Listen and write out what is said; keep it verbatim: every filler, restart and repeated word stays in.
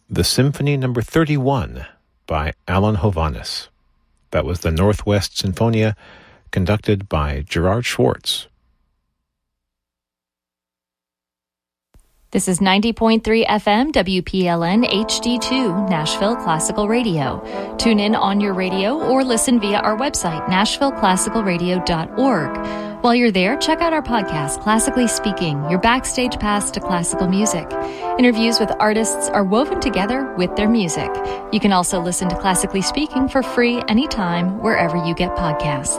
the Symphony Number thirty-one by Alan Hovhaness. That was the Northwest Sinfonia, conducted by Gerard Schwartz. This is ninety point three F M W P L N H D two, Nashville Classical Radio. Tune in on your radio or listen via our website, nashville classical radio dot org. While you're there, check out our podcast, Classically Speaking, your backstage pass to classical music. Interviews with artists are woven together with their music. You can also listen to Classically Speaking for free anytime, wherever you get podcasts.